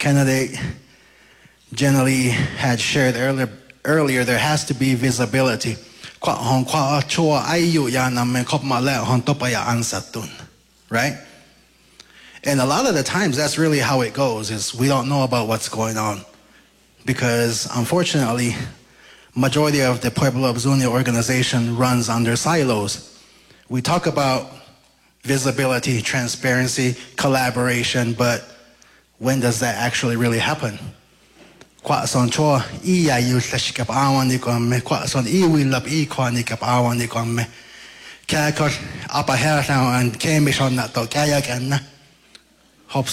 candidate generally had shared earlier, there has to be visibility. Right? And a lot of the times, that's really how it goes, is we don't know about what's going on. Because, unfortunately, majority of the Pueblo of Zuni organization runs under silos. We talk about visibility, transparency, collaboration, but when does that actually really happen? I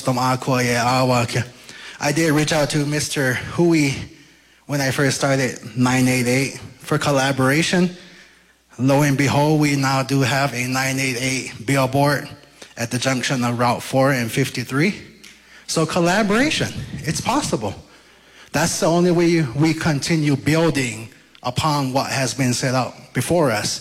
did reach out to Mr. Hui when I first started 988 for collaboration. Lo and behold, we now do have a 988 billboard at the junction of Route 4 and 53. So collaboration, it's possible. That's the only way we continue building upon what has been set up before us.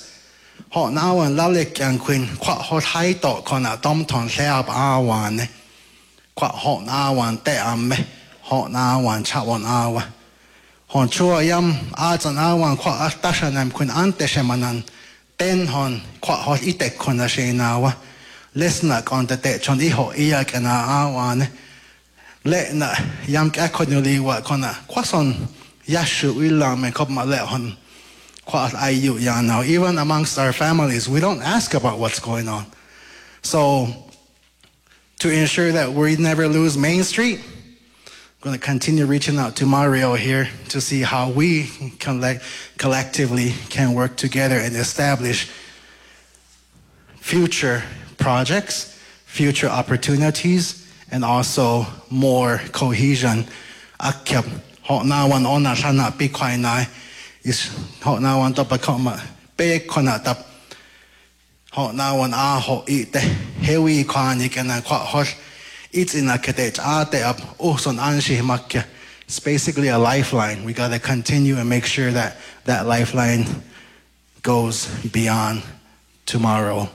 Even amongst our families, we don't ask about what's going on. So, to ensure that we never lose Main Street, I'm going to continue reaching out to Mario here to see how we collectively can work together and establish future projects, future opportunities, and also more cohesion. It's basically a lifeline. We got to continue and make sure that that lifeline goes beyond tomorrow.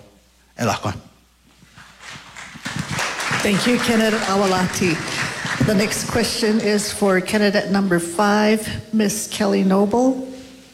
Thank you, candidate Awalati. The next question is for candidate number 5, Ms. Kelly Noble.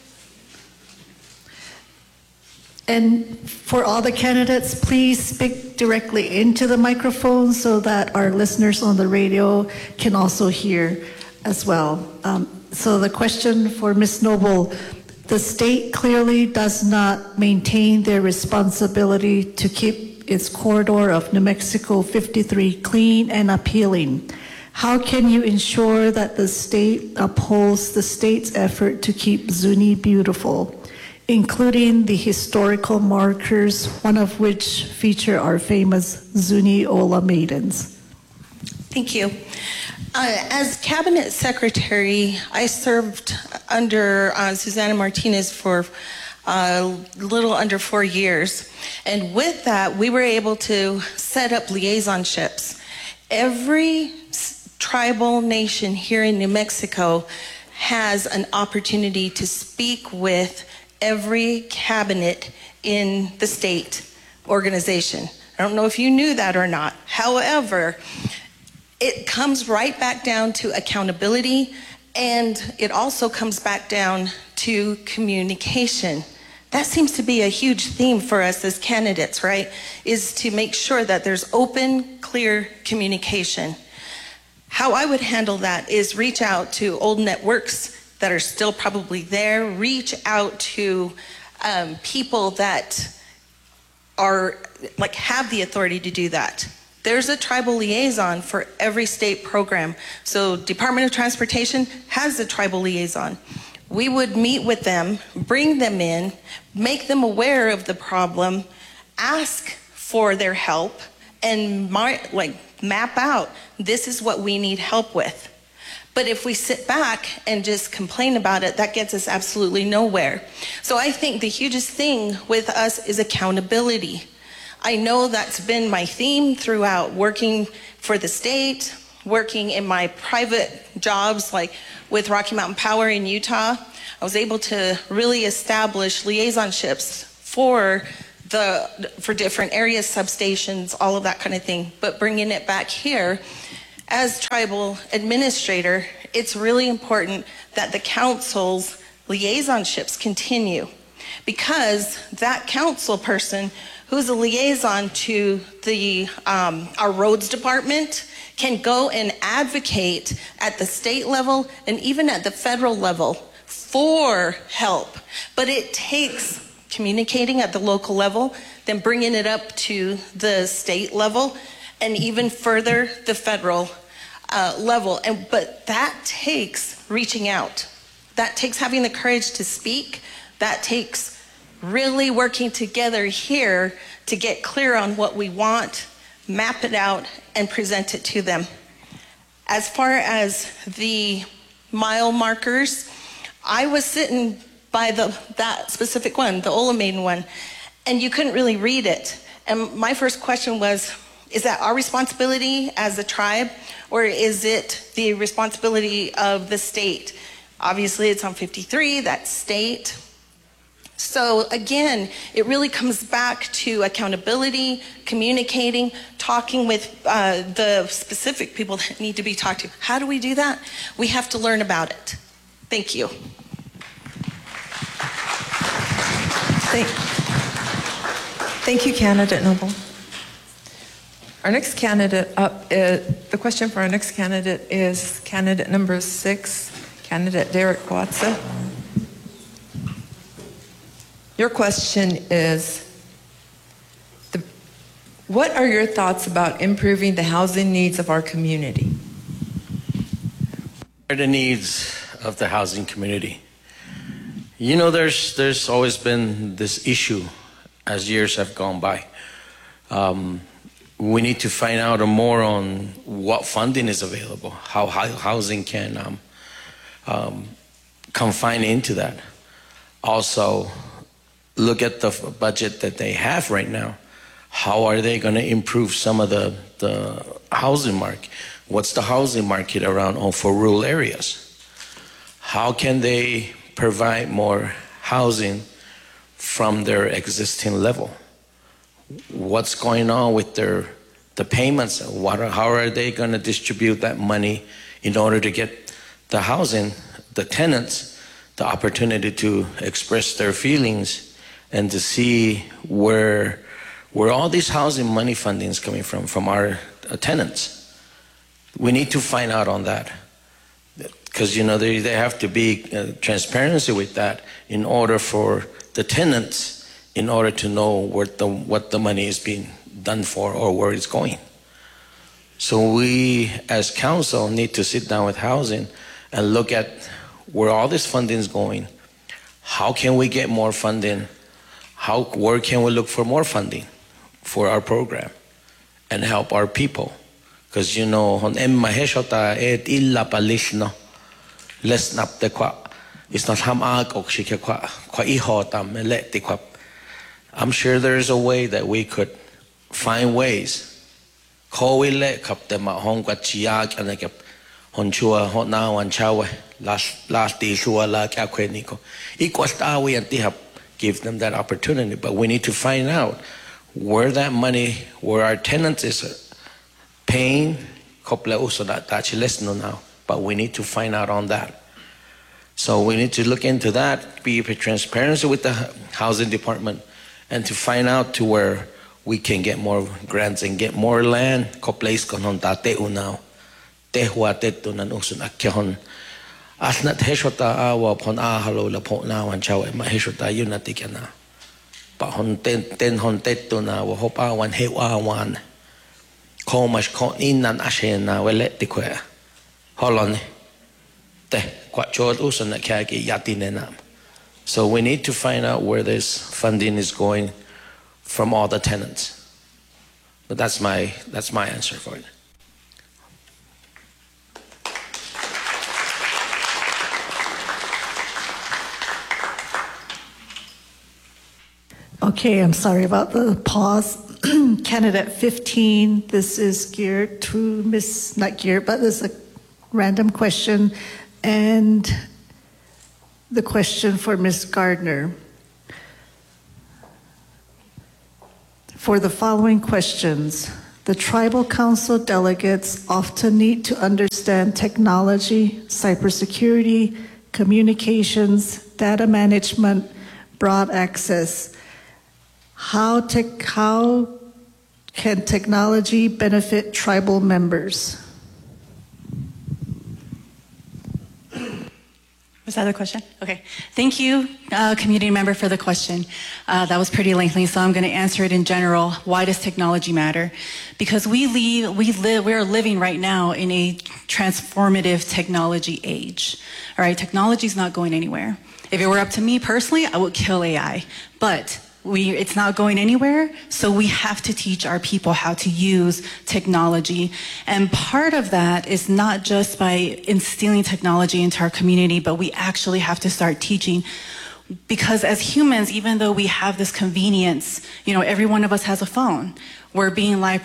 And for all the candidates, please speak directly into the microphone so that our listeners on the radio can also hear as well. So the question for Ms. Noble, the state clearly does not maintain their responsibility to keep its corridor of New Mexico 53 clean and appealing. How can you ensure that the state upholds the state's effort to keep Zuni beautiful, including the historical markers, one of which feature our famous Zuni Ola maidens? Thank you. As Cabinet Secretary, I served under Susana Martinez for a little under 4 years. And with that, we were able to set up liaisonships. Every tribal nation here in New Mexico has an opportunity to speak with every cabinet in the state organization. I don't know if you knew that or not. However, it comes right back down to accountability, and it also comes back down to communication. That seems to be a huge theme for us as candidates, right? Is to make sure that there's open, clear communication. How I would handle that is reach out to old networks that are still probably there, reach out to people that are have the authority to do that. There's a tribal liaison for every state program. So Department of Transportation has a tribal liaison. We would meet with them, bring them in, make them aware of the problem, ask for their help, and map out, this is what we need help with. But if we sit back and just complain about it, that gets us absolutely nowhere. So I think the hugest thing with us is accountability. I know that's been my theme throughout working for the state, working in my private jobs like with Rocky Mountain Power in Utah. I was able to really establish liaisonships for different areas, substations, all of that kind of thing. But bringing it back here, as tribal administrator, it's really important that the council's liaisonships continue, because that council person who's a liaison to the our roads department can go and advocate at the state level and even at the federal level for help. But it takes communicating at the local level, then bringing it up to the state level, and even further the federal level. But that takes reaching out. That takes having the courage to speak. That takes really working together here to get clear on what we want, map it out, and present it to them. As far as the mile markers, I was sitting by that specific one, the Ola Maiden one, and you couldn't really read it. And my first question was, is that our responsibility as a tribe, or is it the responsibility of the state? Obviously, it's on 53, that's state. So again, it really comes back to accountability, communicating, talking with the specific people that need to be talked to. How do we do that? We have to learn about it. Thank you. Thank you, Candidate Noble. Our next candidate up, the question for our next candidate is candidate number 6, Candidate Derek Watson. Your question is, what are your thoughts about improving the housing needs of our community? What are the needs of the housing community? You know, there's always been this issue as years have gone by. We need to find out more on what funding is available, how housing can confine into that. Also, look at the budget that they have right now. How are they going to improve some of the housing market? What's the housing market around for rural areas? How can they provide more housing from their existing level? What's going on with the payments? How are they going to distribute that money in order to get the housing, the tenants, the opportunity to express their feelings and to see where all this housing money funding is coming from our tenants? We need to find out on that, because you know they have to be transparency with that in order for the tenants, in order to know what the money is being done for or where it's going. So we as council need to sit down with housing and look at where all this funding is going. How can we get more funding? Where can we look for more funding for our program and help our people? Because you know, I'm sure there's a way that we could find ways. Give them that opportunity, but we need to find out where that money, where our tenants is paying, but we need to find out on that. So we need to look into that, be transparent with the housing department, and to find out to where we can get more grants and get more land. Asnat heshota awa pon ahalo la pon na wan chawe ma heshota yunatikana. But hon ten hon tetuna wa hopa wan hewa wan. Komash kon inan ashena welet tikwe. Holon te kwachot usan kagi yatinenam. So we need to find out where this funding is going from all the tenants. But that's my answer for it. Okay, I'm sorry about the pause. Candidate 15, this is geared to not geared, but this is a random question. And the question for Ms. Gardner. For the following questions, The Tribal Council delegates often need to understand technology, cybersecurity, communications, data management, broad access. How can technology benefit tribal members? Was that the question? Okay. Thank you, community member, for the question. That was pretty lengthy, so I'm going to answer it in general. Why does technology matter? Because we are living right now in a transformative technology age. All right, technology is not going anywhere. If it were up to me personally, I would kill AI. But it's not going anywhere, so we have to teach our people how to use technology. And part of that is not just by instilling technology into our community, but we actually have to start teaching. Because as humans, even though we have this convenience, every one of us has a phone. We're being live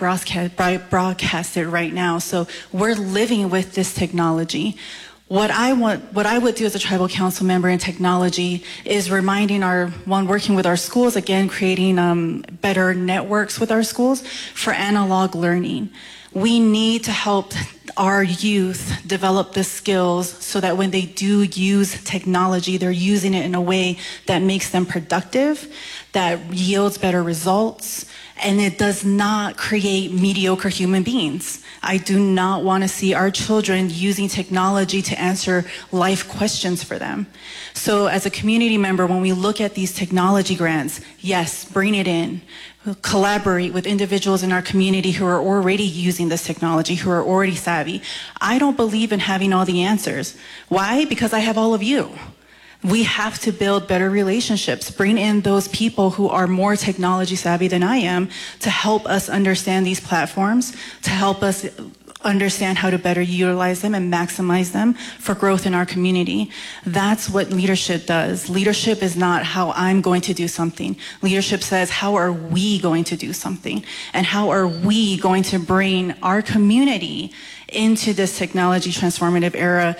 broadcasted right now, so we're living with this technology. What I would do as a tribal council member in technology is reminding working with our schools, again, creating better networks with our schools for analog learning. We need to help our youth develop the skills so that when they do use technology, they're using it in a way that makes them productive, that yields better results, and it does not create mediocre human beings. I do not want to see our children using technology to answer life questions for them. So as a community member, when we look at these technology grants, yes, bring it in. Collaborate with individuals in our community who are already using this technology, who are already savvy. I don't believe in having all the answers. Why? Because I have all of you. We have to build better relationships, bring in those people who are more technology savvy than I am to help us understand these platforms, to help us understand how to better utilize them and maximize them for growth in our community. That's what leadership does. Leadership is not how I'm going to do something. Leadership says, how are we going to do something? And how are we going to bring our community into this technology transformative era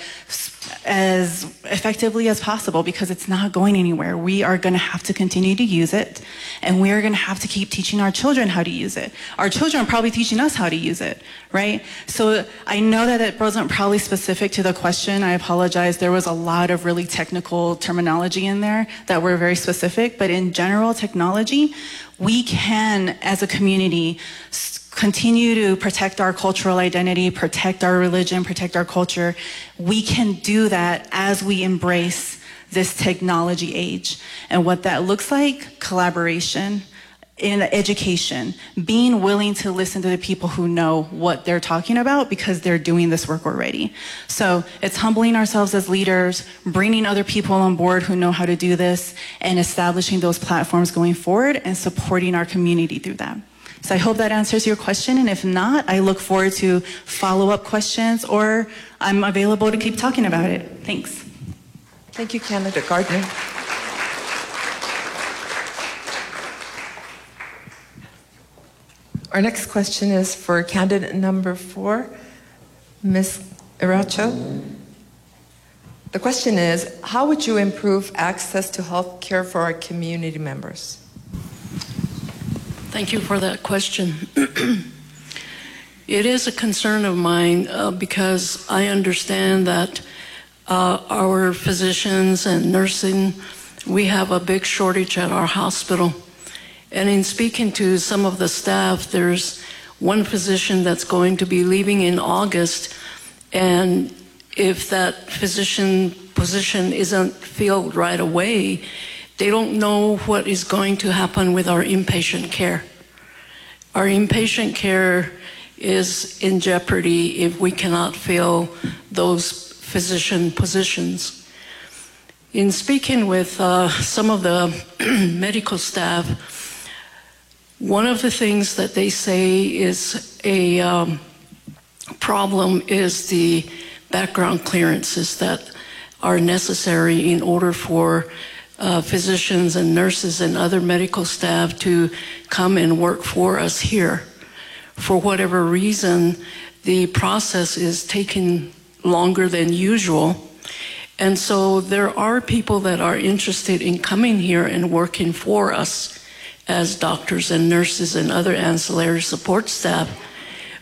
as effectively as possible, because it's not going anywhere. We are going to have to continue to use it, and we are going to have to keep teaching our children how to use it. Our children are probably teaching us how to use it, right? So I know that it wasn't probably specific to the question. I apologize. There was a lot of really technical terminology in there that were very specific, but in general, technology, we can, as a community, continue to protect our cultural identity, protect our religion, protect our culture. We can do that as we embrace this technology age. And what that looks like, collaboration in education, being willing to listen to the people who know what they're talking about because they're doing this work already. So it's humbling ourselves as leaders, bringing other people on board who know how to do this, and establishing those platforms going forward and supporting our community through that. So I hope that answers your question, and if not, I look forward to follow-up questions, or I'm available to keep talking about it. Thanks. Thank you, candidate Gardner. Our next question is for candidate number 4, Ms. Iracho. The question is, how would you improve access to health care for our community members? Thank you for that question. It is a concern of mine because I understand that our physicians and nursing, we have a big shortage at our hospital. And in speaking to some of the staff, there's one physician that's going to be leaving in August, and if that physician position isn't filled right away, they don't know what is going to happen with our inpatient care. Our inpatient care is in jeopardy if we cannot fill those physician positions. In speaking with some of the medical staff, one of the things that they say is a problem is the background clearances that are necessary in order for physicians and nurses and other medical staff to come and work for us here. For whatever reason, the process is taking longer than usual. And so there are people that are interested in coming here and working for us as doctors and nurses and other ancillary support staff.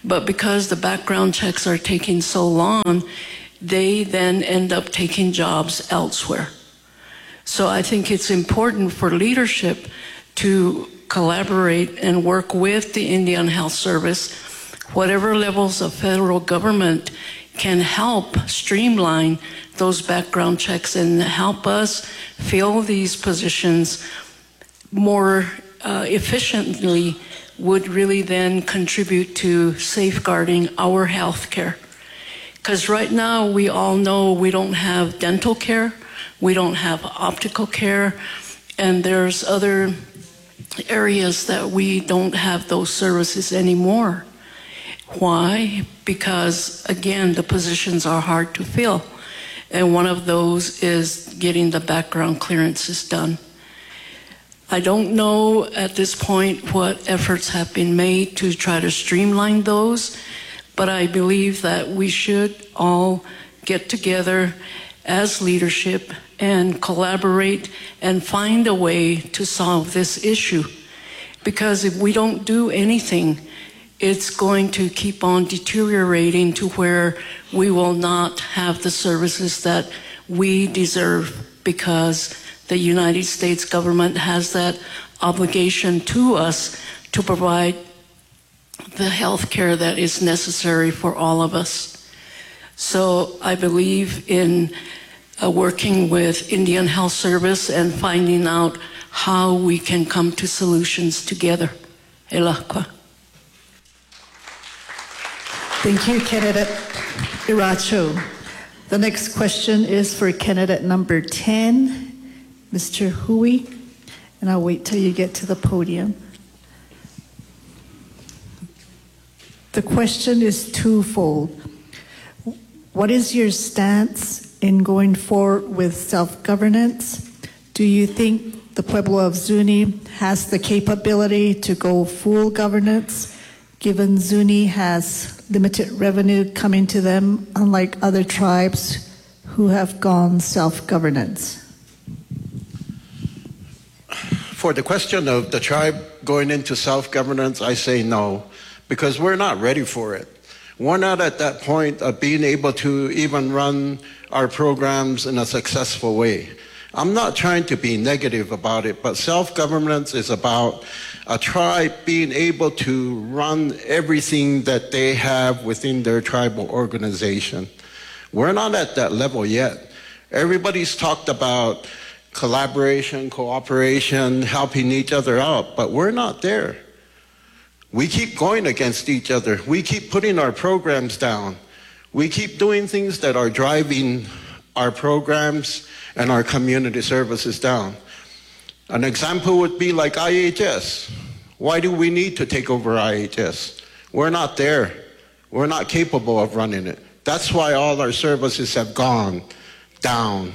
But because the background checks are taking so long, they then end up taking jobs elsewhere. So I think it's important for leadership to collaborate and work with the Indian Health Service, whatever levels of federal government can help streamline those background checks and help us fill these positions more efficiently, would really then contribute to safeguarding our health care. Because right now we all know we don't have dental care, we don't have optical care, and there's other areas that we don't have those services anymore. Why? Because, again, the positions are hard to fill. And one of those is getting the background clearances done. I don't know at this point what efforts have been made to try to streamline those, but I believe that we should all get together as leadership and collaborate and find a way to solve this issue. Because if we don't do anything, it's going to keep on deteriorating to where we will not have the services that we deserve, because the United States government has that obligation to us to provide the health care that is necessary for all of us. So I believe in working with Indian Health Service and finding out how we can come to solutions together. Elakwa. Thank you, candidate Iracho. The next question is for candidate number 10, Mr. Hui, and I'll wait till you get to the podium. The question is twofold. What is your stance in going forward with self-governance? Do you think the Pueblo of Zuni has the capability to go full governance, given Zuni has limited revenue coming to them, unlike other tribes who have gone self-governance? For the question of the tribe going into self-governance, I say no, because we're not ready for it. We're not at that point of being able to even run our programs in a successful way. I'm not trying to be negative about it, but self-governance is about a tribe being able to run everything that they have within their tribal organization. We're not at that level yet. Everybody's talked about collaboration, cooperation, helping each other out, but we're not there. We keep going against each other. We keep putting our programs down. We keep doing things that are driving our programs and our community services down. An example would be like IHS. Why do we need to take over IHS? We're not there. We're not capable of running it. That's why all our services have gone down.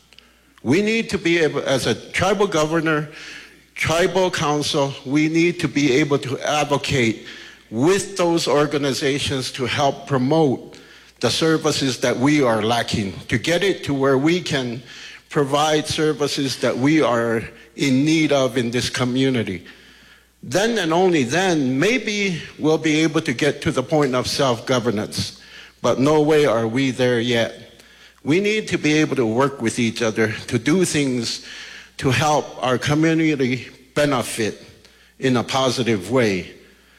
We need to be able, as a tribal governor, tribal council, we need to be able to advocate with those organizations to help promote the services that we are lacking, to get it to where we can provide services that we are in need of in this community. Then and only then, maybe we'll be able to get to the point of self-governance, but no way are we there yet. We need to be able to work with each other to do things to help our community benefit in a positive way.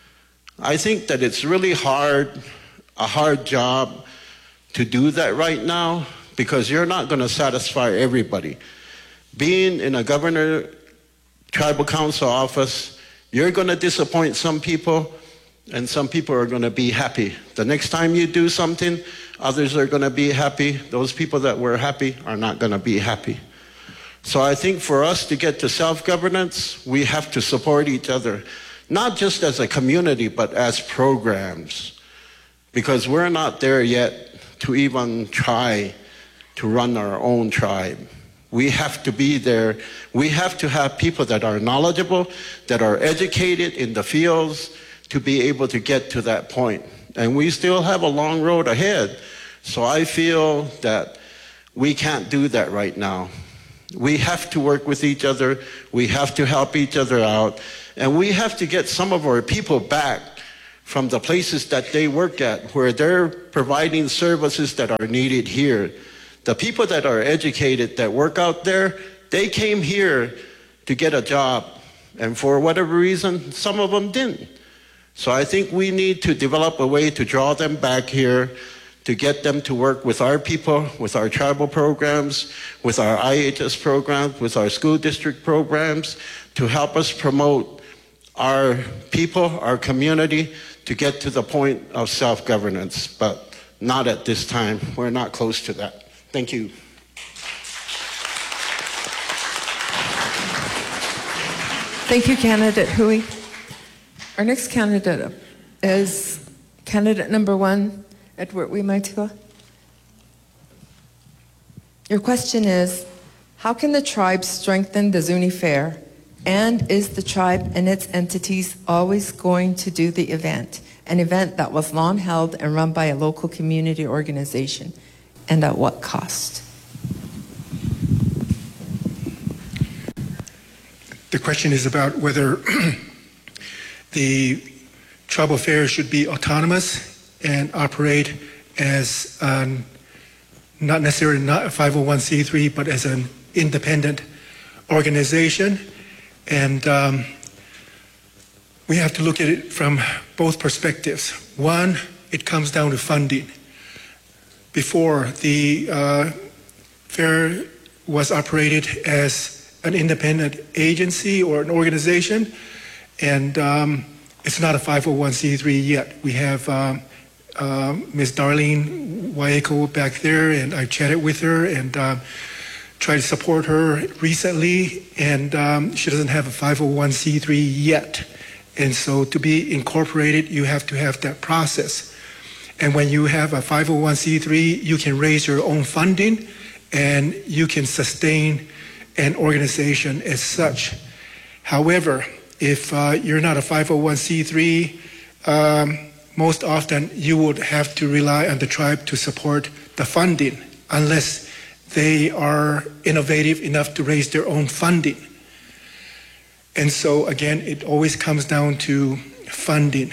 I think that it's really hard, a hard job to do that right now, because you're not going to satisfy everybody. Being in a governor tribal council office, you're going to disappoint some people, and some people are going to be happy. The next time you do something, others are going to be happy. Those people that were happy are not going to be happy. So I think for us to get to self-governance, we have to support each other, not just as a community, but as programs, because we're not there yet to even try to run our own tribe. We have to be there. We have to have people that are knowledgeable, that are educated in the fields to be able to get to that point. And we still have a long road ahead. So I feel that we can't do that right now. We have to work with each other. We have to help each other out. And we have to get some of our people back from the places that they work at, where they're providing services that are needed here. The people that are educated, that work out there, they came here to get a job. And for whatever reason, some of them didn't. So I think we need to develop a way to draw them back here, to get them to work with our people, with our tribal programs, with our IHS programs, with our school district programs, to help us promote our people, our community, to get to the point of self-governance. But not at this time. We're not close to that. Thank you. Thank you, Candidate Hui. Our next candidate is candidate number 1, Edward Wimaitiwa. Your question is, how can the tribe strengthen the Zuni Fair? And is the tribe and its entities always going to do the event? An event that was long held and run by a local community organization. And at what cost? The question is about whether the tribal fair should be autonomous and operate as not necessarily not a 501c3, but as an independent organization. And we have to look at it from both perspectives. One, it comes down to funding. Before, the fair was operated as an independent agency or an organization, and it's not a 501c3 yet. We have Ms. Darlene Waeko back there, and I chatted with her and tried to support her recently, and she doesn't have a 501c3 yet. And so to be incorporated, you have to have that process. And when you have a 501c3, you can raise your own funding and you can sustain an organization as such. However, if you're not a 501c3, most often you would have to rely on the tribe to support the funding unless they are innovative enough to raise their own funding. And so again, it always comes down to funding.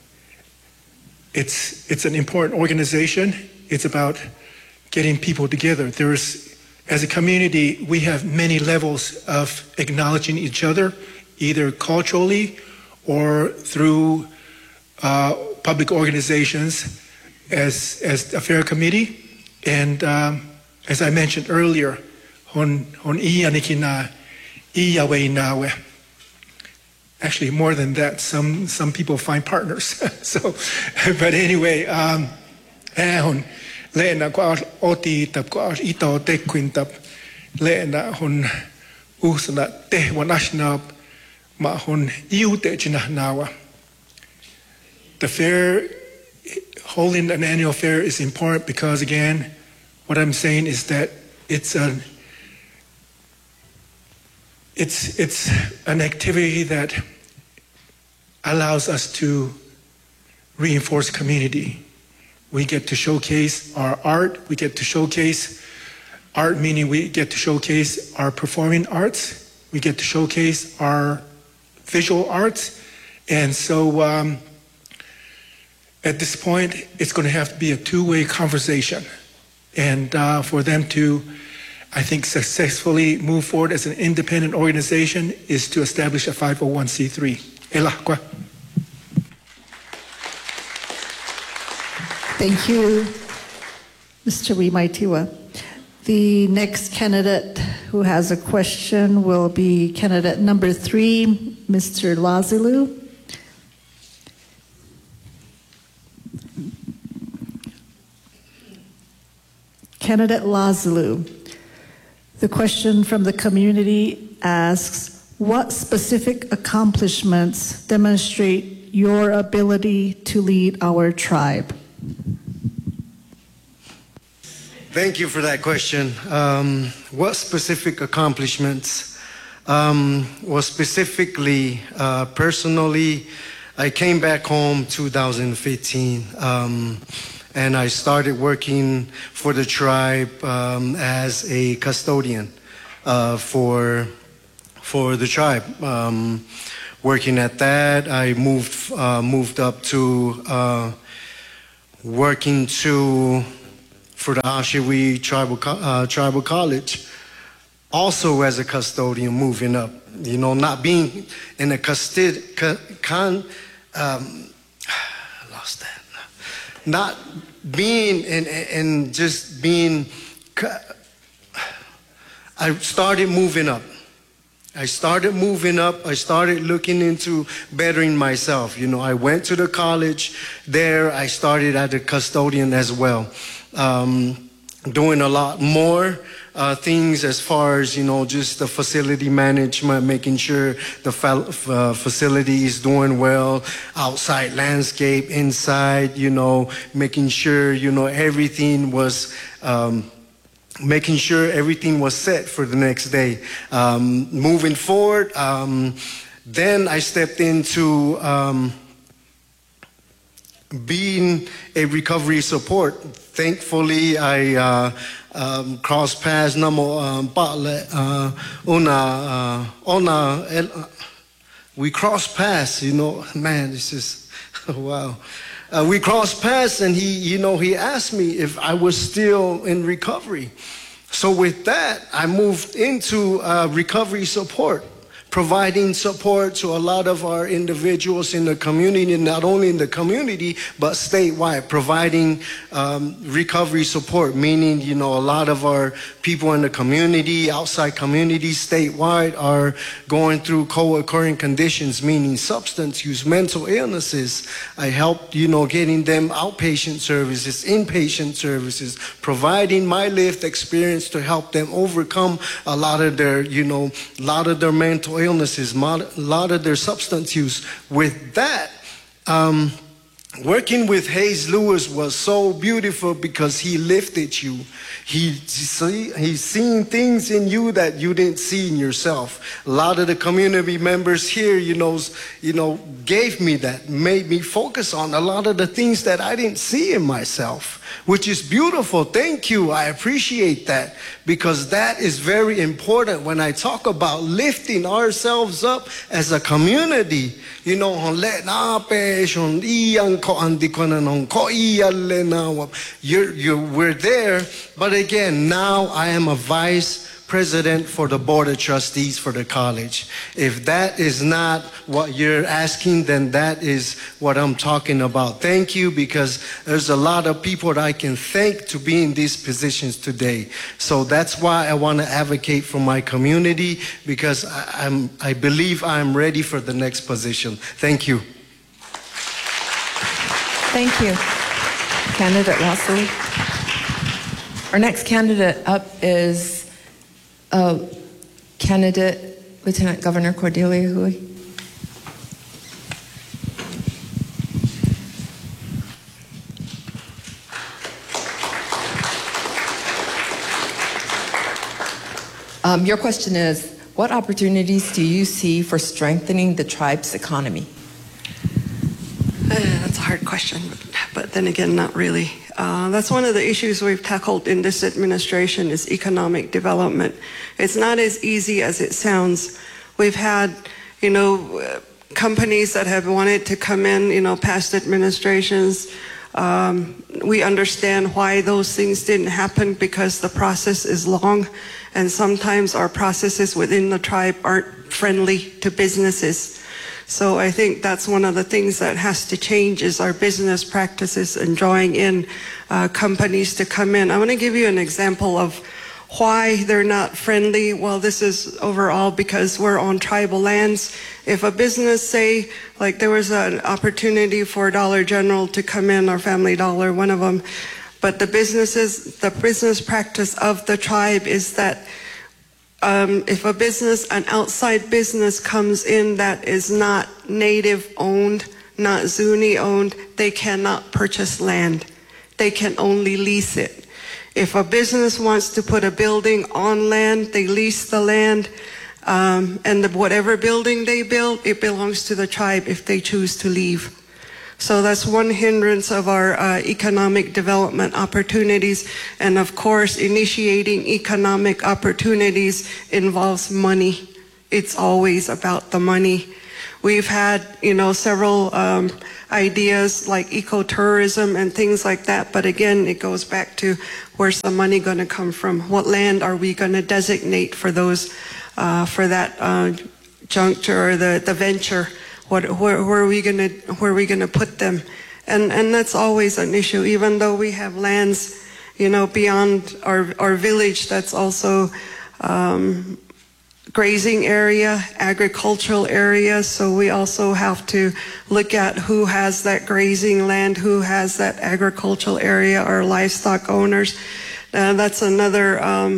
It's an important organization. It's about getting people together. As a community, we have many levels of acknowledging each other, either culturally or through public organizations as a fair committee. And as I mentioned earlier, hon iya nikina iya we nawe. Actually, more than that, some people find partners. So, but anyway, hon leena ko oti tap ko ito te quintap leena hon usna te wanashna ma hon iu te china nawa. The fair, holding an annual fair is important because, again, what I'm saying is that it's an activity that allows us to reinforce community. We get to showcase our art. We get to showcase art, meaning we get to showcase our performing arts. We get to showcase our visual arts. And so at this point, it's going to have to be a two-way conversation. And for them to, I think, successfully move forward as an independent organization is to establish a 501c3. Elahkwa. Thank you, Mr. Wimaitiwa. The next candidate who has a question will be candidate number 3, Mr. Lazilu. Candidate Lazilu, the question from the community asks, what specific accomplishments demonstrate your ability to lead our tribe? Thank you for that question. What specific accomplishments? Well, specifically, personally, I came back home 2015, and I started working for the tribe as a custodian for the tribe. working at that. I moved up to working for the Ashawi Tribal College, also as a custodian, moving up. You know, not being in a not being and just being. I started moving up. I started looking into bettering myself. You know, I went to the college there. I started as a custodian as well, doing a lot more things as far as, you know, just the facility management, making sure the facility is doing well, outside landscape, inside, you know, making sure, you know, everything was set for the next day. Moving forward, then I stepped into being a recovery support. Thankfully, I crossed paths we crossed paths, you know, man, this is, wow. We crossed paths and he asked me if I was still in recovery. So with that, I moved into recovery support, providing support to a lot of our individuals in the community, not only in the community, but statewide, providing recovery support, meaning, you know, a lot of our people in the community, outside communities, statewide, are going through co-occurring conditions, meaning substance use, mental illnesses. I helped, you know, getting them outpatient services, inpatient services, providing my lived experience to help them overcome a lot of their, you know, mental illnesses, a lot of their substance use. With that, working with Hayes Lewis was so beautiful because he lifted you. He's seen things in you that you didn't see in yourself. A lot of the community members here, you know, gave me that, made me focus on a lot of the things that I didn't see in myself, which is beautiful. Thank you. I appreciate that, because that is very important when I talk about lifting ourselves up as a community. You know, we're there, but again, now I am a vice president for the board of trustees for the college. If that is not what you're asking, then that is what I'm talking about. Thank you, because there's a lot of people that I can thank to be in these positions today. So that's why I want to advocate for my community, because I believe I'm ready for the next position. Thank you. Thank you, candidate Wassily. Our next candidate up is candidate Lieutenant Governor Cordelia Huey. Your question is, what opportunities do you see for strengthening the tribe's economy? That's a hard question, but then again, not really. That's one of the issues we've tackled in this administration, is economic development. It's not as easy as it sounds. We've had, you know, companies that have wanted to come in, you know, past administrations. We understand why those things didn't happen, because the process is long, and sometimes our processes within the tribe aren't friendly to businesses. So I think that's one of the things that has to change, is our business practices and drawing in companies to come in. I want to give you an example of why they're not friendly. Well, this is overall because we're on tribal lands. If a business, say, like there was an opportunity for Dollar General to come in, or Family Dollar, one of them, but the business practice of the tribe is that if a business, an outside business comes in that is not native owned, not Zuni owned, they cannot purchase land. They can only lease it. If a business wants to put a building on land, they lease the land, and whatever building they build, it belongs to the tribe if they choose to leave. So that's one hindrance of our economic development opportunities. And of course, initiating economic opportunities involves money. It's always about the money. We've had, several ideas like ecotourism and things like that. But again, it goes back to where's the money going to come from? What land are we going to designate for those, for that juncture or the venture? Where are we going to put them? And that's always an issue, even though we have lands, beyond our village. That's also grazing area, agricultural area. So we also have to look at who has that grazing land, who has that agricultural area, our livestock owners. That's another,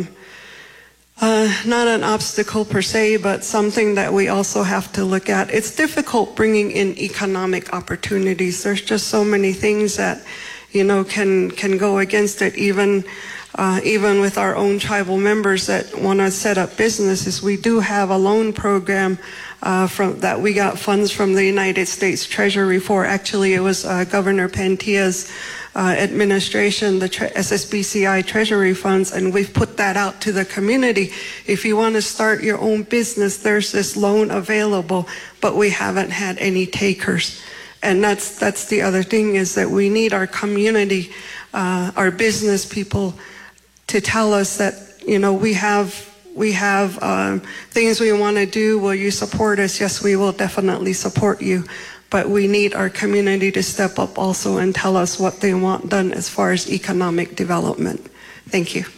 not an obstacle per se, but something that we also have to look at. It's difficult bringing in economic opportunities. There's just so many things that, can go against it. Even with our own tribal members that want to set up businesses, we do have a loan program that we got funds from the United States Treasury for. Actually, it was Governor Pantia's administration, the SSBCI Treasury funds, and we've put that out to the community. If you want to start your own business, there's this loan available, but we haven't had any takers. And that's the other thing, is that we need our community, our business people, to tell us that, we have things we want to do. Will you support us? Yes, we will definitely support you. But we need our community to step up also and tell us what they want done as far as economic development. Thank you.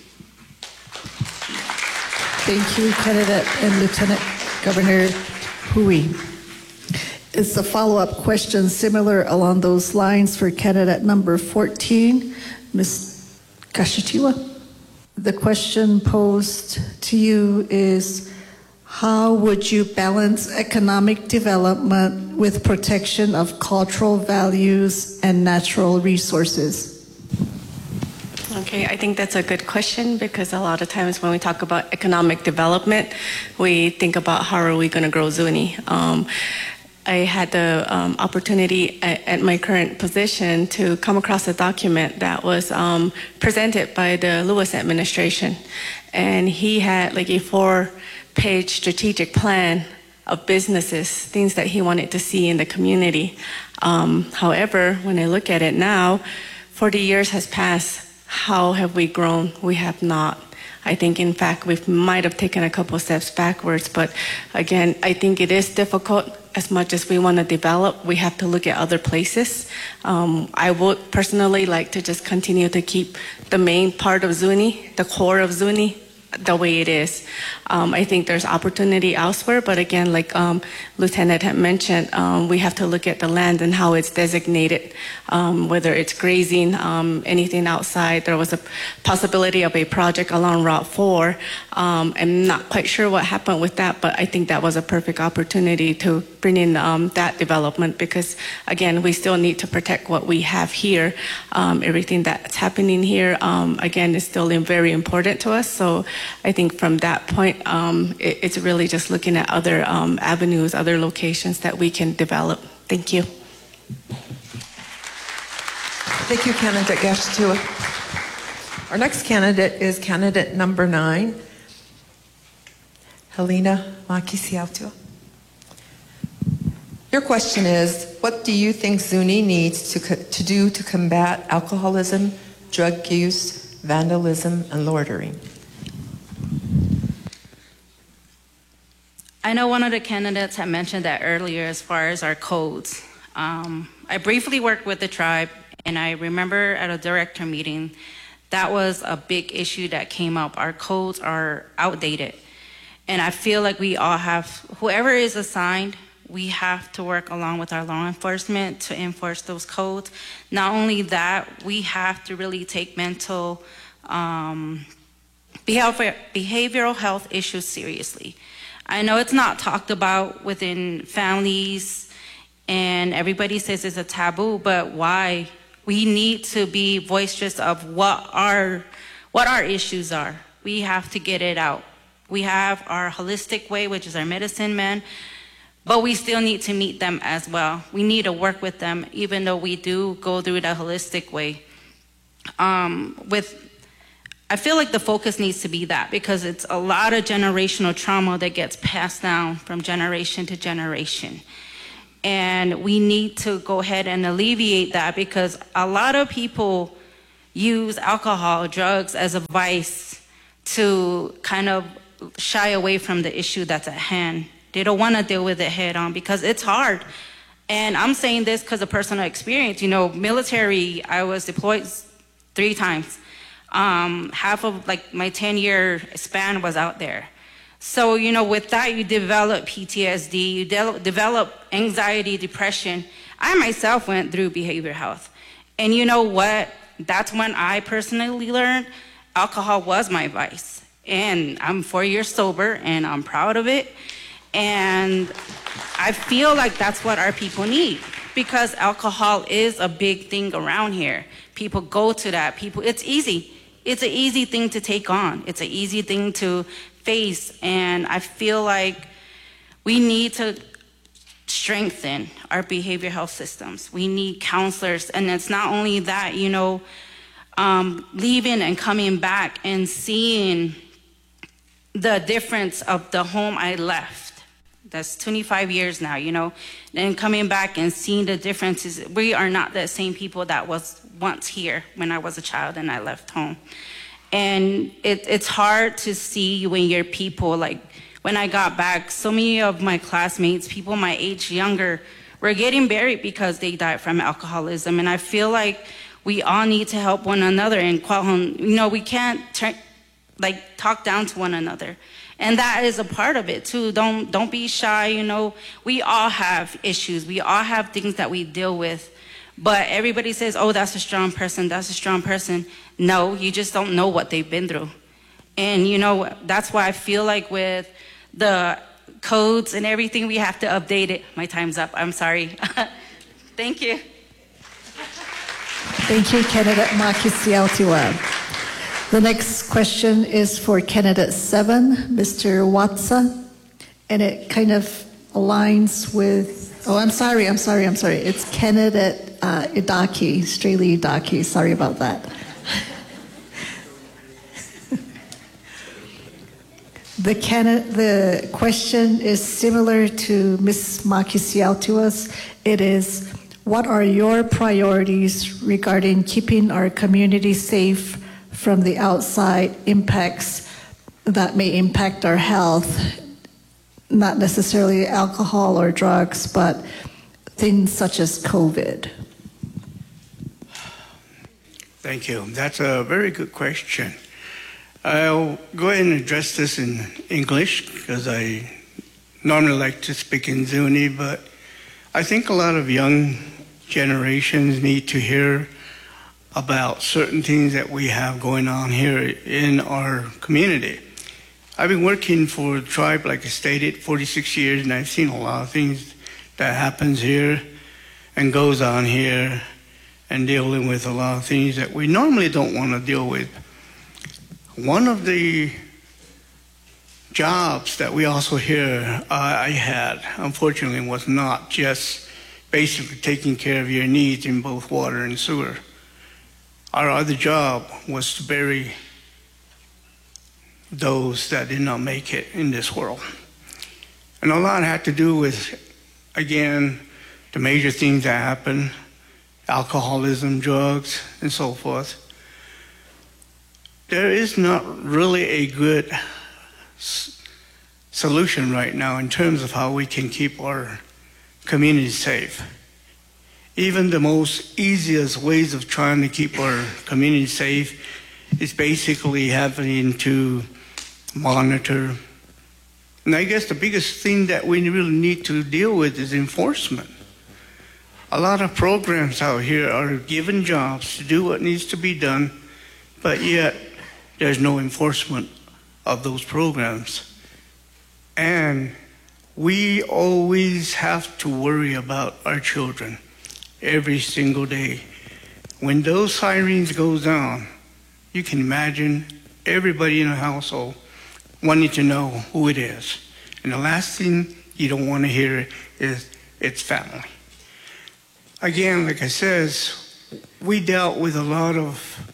Thank you, Candidate and Lieutenant Governor Hui. It's a follow-up question similar along those lines for candidate number 14, Ms. Kashichiwa. The question posed to you is, how would you balance economic development with protection of cultural values and natural resources? Okay, I think that's a good question, because a lot of times when we talk about economic development, we think about how are we going to grow Zuni. I had the opportunity at my current position to come across a document that was presented by the Lewis administration. And he had like a 4-page strategic plan of businesses, things that he wanted to see in the community. However, when I look at it now, 40 years has passed. How have we grown? We have not. I think, in fact, we might have taken a couple steps backwards. But again, I think it is difficult. As much as we want to develop, we have to look at other places. I would personally like to just continue to keep the main part of Zuni, the core of Zuni, the way it is. I think there's opportunity elsewhere, but again, like Lieutenant had mentioned, we have to look at the land and how it's designated, whether it's grazing, anything outside. There was a possibility of a project along Route 4. I'm not quite sure what happened with that, but I think that was a perfect opportunity to bring in that development, because again, we still need to protect what we have here. Everything that's happening here, again, is still very important to us. So I think from that point, it's really just looking at other avenues, other locations that we can develop. Thank you. Thank you, Candidate Gashtua. Our next candidate is candidate number 9, Helena Makisiautua. Your question is, what do you think Zuni needs to do to combat alcoholism, drug use, vandalism, and loitering? I know one of the candidates had mentioned that earlier as far as our codes. I briefly worked with the tribe, and I remember at a director meeting, that was a big issue that came up. Our codes are outdated. And I feel like we all have, whoever is assigned, we have to work along with our law enforcement to enforce those codes. Not only that, we have to really take mental behavioral health issues seriously. I know it's not talked about within families, and everybody says it's a taboo, but why? We need to be boisterous of what our issues are. We have to get it out. We have our holistic way, which is our medicine man, but we still need to meet them as well. We need to work with them, even though we do go through the holistic way. I feel like the focus needs to be that, because it's a lot of generational trauma that gets passed down from generation to generation. And we need to go ahead and alleviate that, because a lot of people use alcohol, drugs as a vice to kind of shy away from the issue that's at hand. They don't want to deal with it head on because it's hard. And I'm saying this because of personal experience. You know, military, I was deployed 3 times. Half of like my 10-year span was out there. So, you know, with that, you develop PTSD, you develop anxiety, depression. I myself went through behavioral health. And you know what? That's when I personally learned alcohol was my vice. And I'm 4 years sober, and I'm proud of it. And I feel like that's what our people need, because alcohol is a big thing around here. People go to that. It's easy. It's an easy thing to take on. It's an easy thing to face. And I feel like we need to strengthen our behavioral health systems. We need counselors. And it's not only that, you know, leaving and coming back and seeing the difference of the home I left. That's 25 years now, you know, and coming back and seeing the differences. We are not the same people that was once here when I was a child and I left home. And it's hard to see when your people, like when I got back, so many of my classmates, people my age younger, were getting buried because they died from alcoholism. And I feel like we all need to help one another. And you know, we can't talk down to one another. And that is a part of it too. Don't be shy, you know. We all have issues. We all have things that we deal with. But everybody says, oh, that's a strong person, that's a strong person. No, you just don't know what they've been through. And you know, that's why I feel like with the codes and everything, we have to update it. My time's up, I'm sorry. Thank you. Thank you, candidate Maki Siautiwa. The next question is for candidate 7, Mr. Watsa, and it kind of aligns with, oh, I'm sorry. It's candidate Idaki, Straley Idaki. Sorry about that. The question is similar to Ms. Maki Siautiwa's. It is, what are your priorities regarding keeping our community safe from the outside impacts that may impact our health, not necessarily alcohol or drugs, but things such as COVID? Thank you. That's a very good question. I'll go ahead and address this in English because I normally like to speak in Zuni, but I think a lot of young generations need to hear about certain things that we have going on here in our community. I've been working for the tribe, like I stated, 46 years, and I've seen a lot of things that happens here and goes on here, and dealing with a lot of things that we normally don't want to deal with. One of the jobs that we also hear I had, unfortunately, was not just basically taking care of your needs in both water and sewer. Our other job was to bury those that did not make it in this world. And a lot had to do with, again, the major things that happen, alcoholism, drugs, and so forth. There is not really a good solution right now in terms of how we can keep our community safe. Even the most easiest ways of trying to keep our community safe is basically having to monitor. And I guess the biggest thing that we really need to deal with is enforcement. A lot of programs out here are given jobs to do what needs to be done, but yet there's no enforcement of those programs. And we always have to worry about our children every single day. When those sirens go down, you can imagine everybody in the household wanting to know who it is. And the last thing you don't want to hear is it's family. Again, like I says, we dealt with a lot of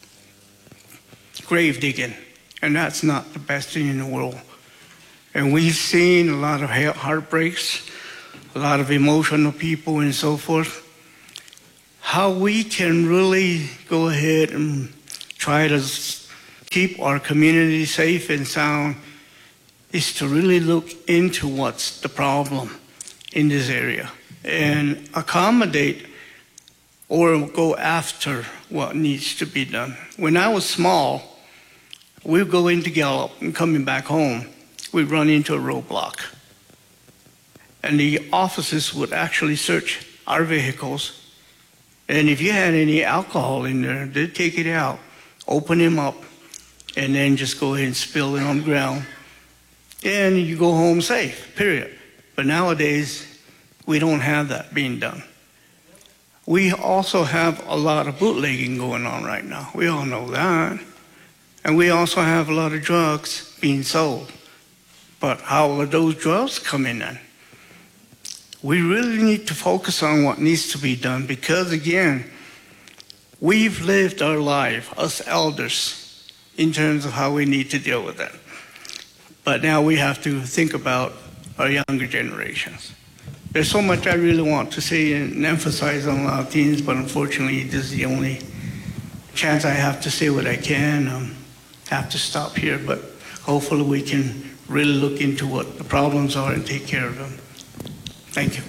grave digging, and that's not the best thing in the world. And we've seen a lot of heartbreaks, a lot of emotional people and so forth. How we can really go ahead and try to keep our community safe and sound is to really look into what's the problem in this area and accommodate or go after what needs to be done. When I was small, we'd go into Gallup and coming back home, we'd run into a roadblock. And the officers would actually search our vehicles. And if you had any alcohol in there, they'd take it out, open them up, and then just go ahead and spill it on the ground. And you go home safe, period. But nowadays, we don't have that being done. We also have a lot of bootlegging going on right now. We all know that. And we also have a lot of drugs being sold. But how are those drugs coming in? We really need to focus on what needs to be done because, again, we've lived our life, us elders, in terms of how we need to deal with it. But now we have to think about our younger generations. There's so much I really want to say and emphasize on a lot of things, but unfortunately, this is the only chance I have to say what I can. Have to stop here, but hopefully we can really look into what the problems are and take care of them. Thank you.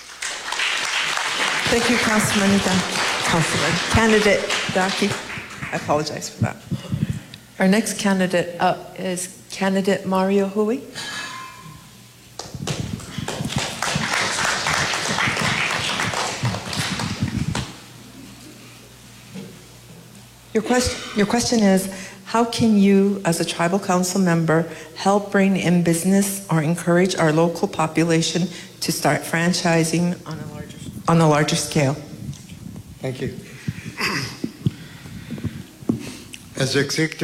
Thank you, Councilman Candidate Daki. I apologize for that. Our next candidate up is candidate Mario Hui. Your question is, how can you, as a tribal council member, help bring in business or encourage our local population to start franchising on a larger scale? Thank you. As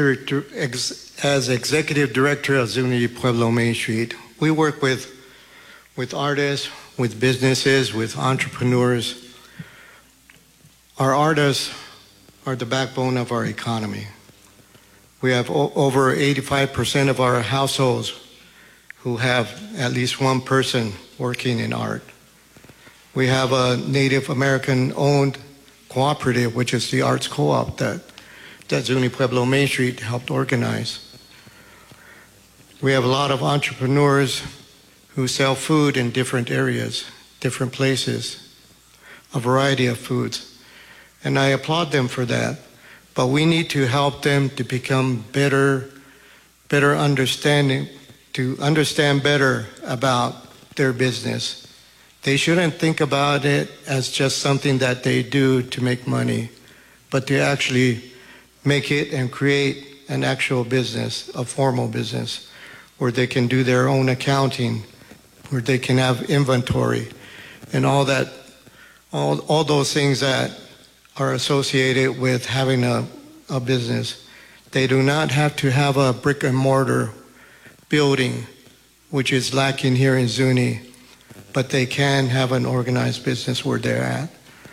executive director of Zuni Pueblo Main Street, we work with artists, with businesses, with entrepreneurs. Our artists are the backbone of our economy. We have over 85% of our households who have at least one person working in art. We have a Native American-owned cooperative, which is the Arts Co-op that Zuni Pueblo Main Street helped organize. We have a lot of entrepreneurs who sell food in different areas, different places, a variety of foods. And I applaud them for that. But we need to help them to become better understanding, to understand better about their business. They shouldn't think about it as just something that they do to make money, but to actually make it and create an actual business, a formal business, where they can do their own accounting, where they can have inventory, and all that, all those things that are associated with having a business. They do not have to have a brick and mortar building, which is lacking here in Zuni, but they can have an organized business where they're at.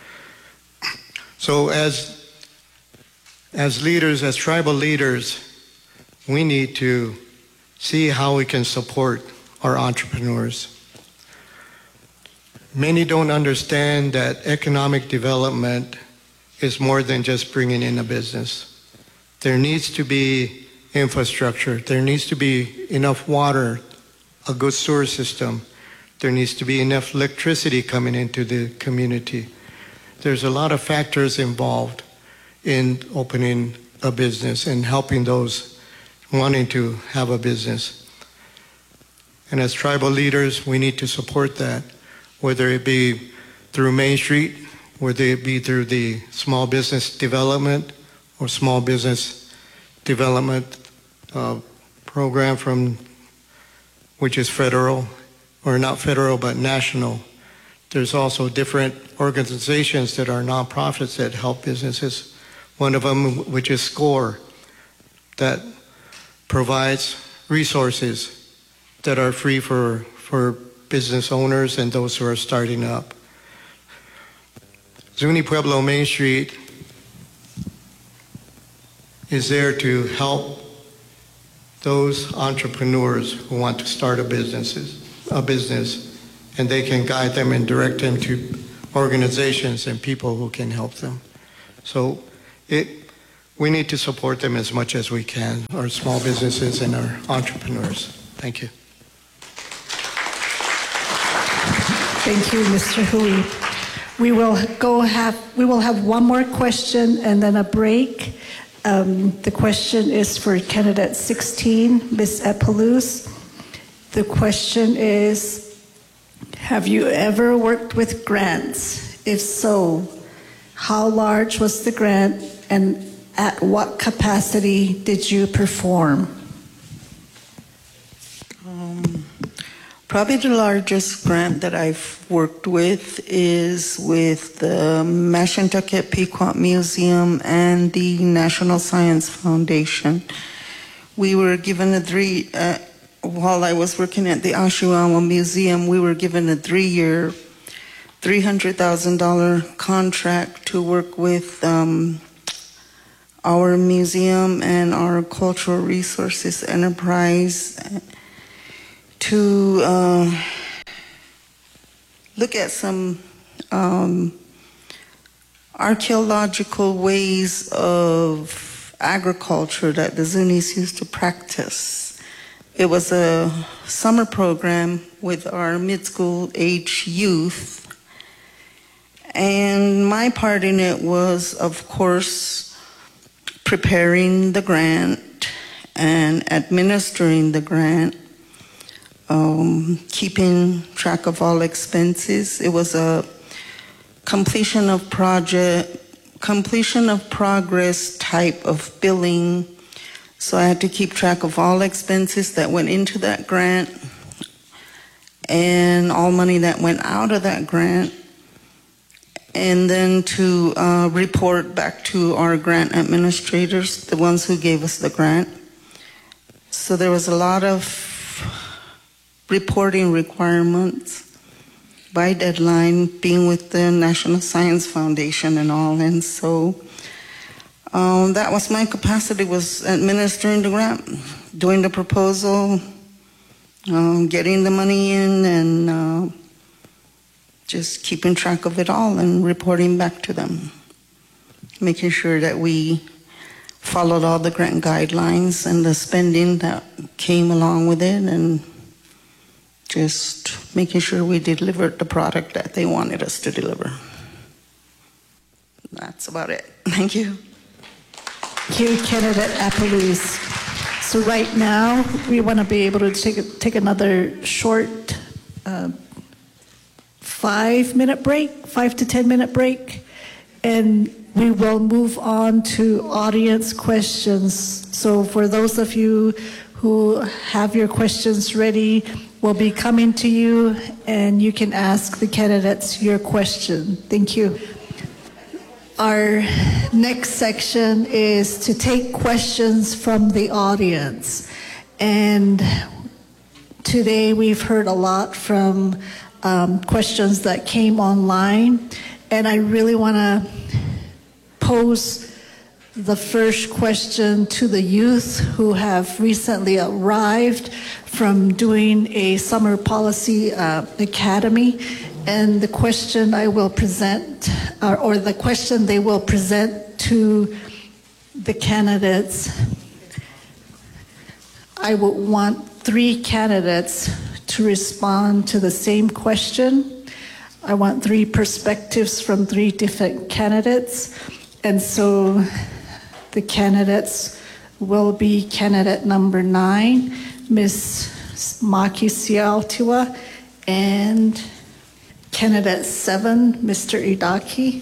So as leaders, as tribal leaders, we need to see how we can support our entrepreneurs. Many don't understand that economic development is more than just bringing in a business. There needs to be infrastructure. There needs to be enough water, a good sewer system. There needs to be enough electricity coming into the community. There's a lot of factors involved in opening a business and helping those wanting to have a business. And as tribal leaders, we need to support that, whether it be through Main Street, whether it be through the small business development or small business development program from, which is federal, or not federal, but national. There's also different organizations that are nonprofits that help businesses. One of them, which is SCORE, that provides resources that are free for business owners and those who are starting up. Zuni Pueblo Main Street is there to help those entrepreneurs who want to start a business and they can guide them and direct them to organizations and people who can help them. So we need to support them as much as we can, our small businesses and our entrepreneurs. Thank you. Thank you, Mr. Hui. We will have one more question and then a break. The question is for candidate 16, Ms. Epaluz. The question is, have you ever worked with grants? If so, how large was the grant and at what capacity did you perform? Probably the largest grant that I've worked with is with the Mashantucket Pequot Museum and the National Science Foundation. We were given while I was working at the Oshawa Museum, we were given a 3-year, $300,000 contract to work with our museum and our cultural resources enterprise to look at some archaeological ways of agriculture that the Zunis used to practice. It was a summer program with our mid-school age youth, and my part in it was, of course, preparing the grant and administering the grant, keeping track of all expenses. It was a completion of progress type of billing. So I had to keep track of all expenses that went into that grant and all money that went out of that grant, and then to report back to our grant administrators, the ones who gave us the grant. So there was a lot of reporting requirements by deadline, being with the National Science Foundation and all, and so that was my capacity, was administering the grant, doing the proposal, getting the money in, and just keeping track of it all and reporting back to them, making sure that we followed all the grant guidelines and the spending that came along with it, and just making sure we delivered the product that they wanted us to deliver. That's about it. Thank you. Thank you, candidate Epaluz. So right now, we want to be able to take another short 5-minute break, 5 to 10-minute break, and we will move on to audience questions. So for those of you who have your questions ready, we'll be coming to you, and you can ask the candidates your question. Thank you. Our next section is to take questions from the audience. And today we've heard a lot from questions that came online. And I really want to pose the first question to the youth who have recently arrived from doing a summer policy academy. And the question I will present, or the question they will present to the candidates, I would want 3 candidates to respond to the same question. I want 3 perspectives from 3 different candidates. And so the candidates will be candidate number 9, Ms. Maki Sialtiwa, and candidate 7, Mr. Idaki,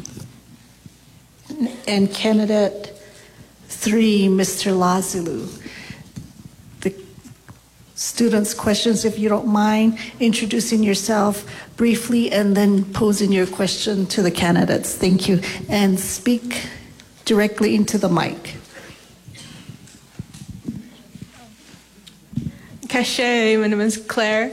and candidate 3, Mr. Lazilu. The students' questions, if you don't mind introducing yourself briefly and then posing your question to the candidates. Thank you. And speak directly into the mic. Cache, my name is Claire.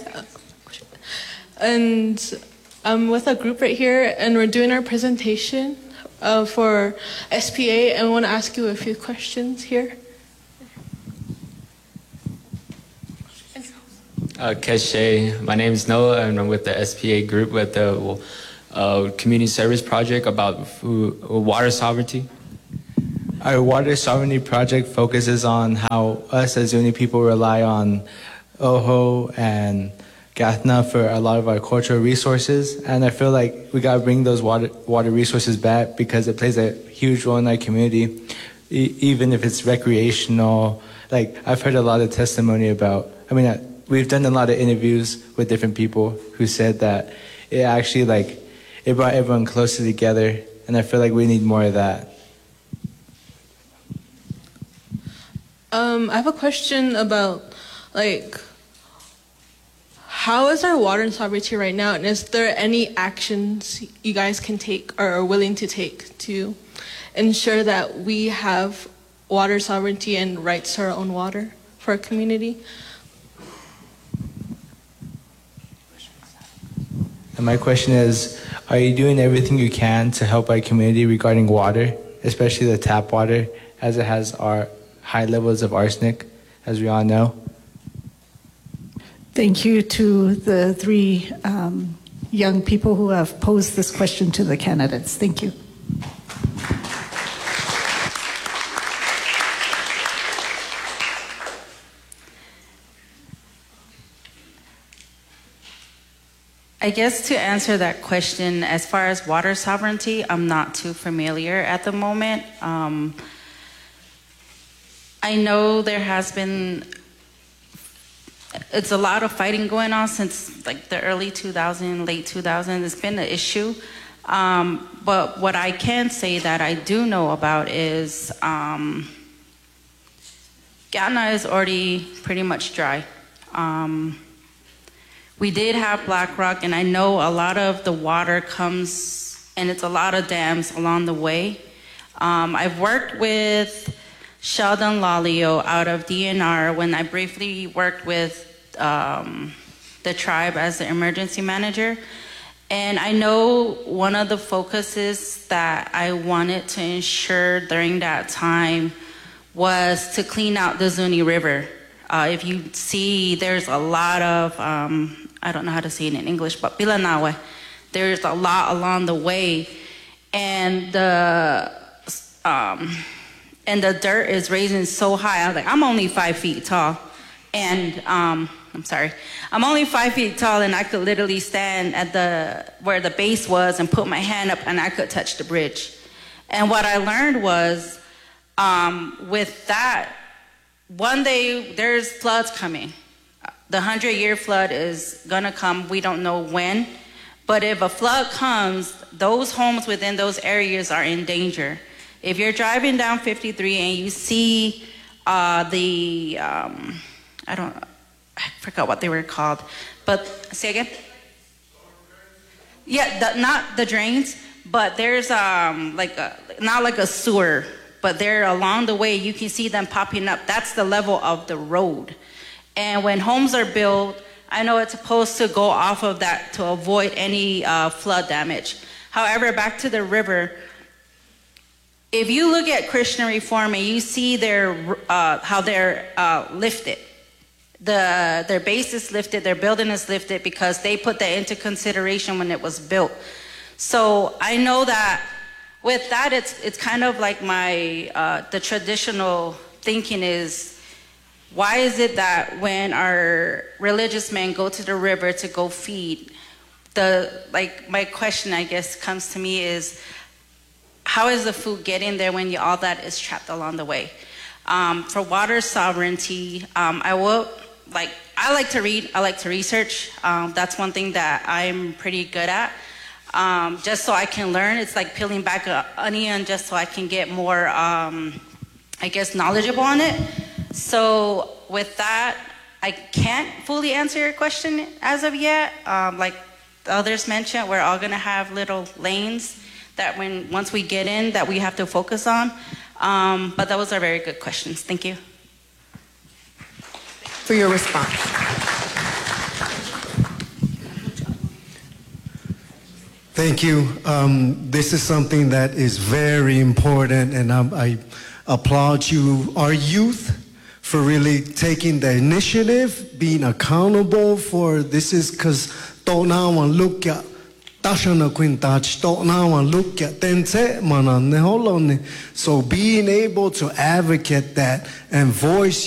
And I'm with a group right here, and we're doing our presentation for SPA, and I want to ask you a few questions here. Keshe. My name is Noah, and I'm with the SPA group with the community service project about water sovereignty. Our water sovereignty project focuses on how us as Zuni people rely on Oho and Gathna for a lot of our cultural resources, and I feel like we gotta bring those water resources back because it plays a huge role in our community, even if it's recreational. Like, I've heard a lot of testimony about, we've done a lot of interviews with different people who said that it actually, like, it brought everyone closer together, and I feel like we need more of that. I have a question about, like, how is our water sovereignty right now, and is there any actions you guys can take or are willing to take to ensure that we have water sovereignty and rights to our own water for our community? And my question is, are you doing everything you can to help our community regarding water, especially the tap water, as it has our high levels of arsenic, as we all know? Thank you to the three young people who have posed this question to the candidates. Thank you. I guess to answer that question, as far as water sovereignty, I'm not too familiar at the moment. I know there has been, it's a lot of fighting going on since like the early 2000s, late 2000s. It's been an issue. But what I can say that I do know about is Ghana is already pretty much dry. We did have Black Rock, and I know a lot of the water comes, and it's a lot of dams along the way. I've worked with Sheldon Lalio out of DNR when I briefly worked with the tribe as the emergency manager. And I know one of the focuses that I wanted to ensure during that time was to clean out the Zuni River. If you see, there's a lot of, I don't know how to say it in English, but Pilanawe. There's a lot along the way. And the dirt is raising so high. I was like, I'm only 5 feet tall. And I'm sorry, I'm only 5 feet tall, and I could literally stand at where the base was and put my hand up, and I could touch the bridge. And what I learned was, with that, one day there's floods coming. The 100-year flood is gonna come. We don't know when, but if a flood comes, those homes within those areas are in danger. If you're driving down 53 and you see I forgot what they were called, but say again? Yeah, not the drains, but there's not like a sewer, but they're along the way. You can see them popping up. That's the level of the road. And when homes are built, I know it's supposed to go off of that to avoid any flood damage. However, back to the river, if you look at Christian Reform and you see how they're lifted, their base is lifted, their building is lifted because they put that into consideration when it was built. So I know that with that, it's kind of like the traditional thinking is, why is it that when our religious men go to the river to go feed, my question, I guess, comes to me is, how is the food getting there when all that is trapped along the way? For water sovereignty, I like to read, I like to research. That's one thing that I'm pretty good at. Just so I can learn. It's like peeling back an onion just so I can get more, knowledgeable on it. So with that, I can't fully answer your question as of yet. Like the others mentioned, we're all gonna have little lanes that once we get in, that we have to focus on. But those are very good questions. Thank you. For your response. Thank you. This is something that is very important, and I applaud you. Our youth for really taking the initiative, being accountable for this is because don't now want to look at Tashana Quintach, don't now want to look at Tense Manane Holone. So being able to advocate that and voice